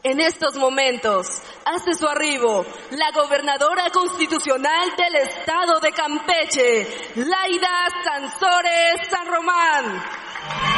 En estos momentos, hace su arribo la gobernadora constitucional del estado de Campeche, Laida Sansores San Román.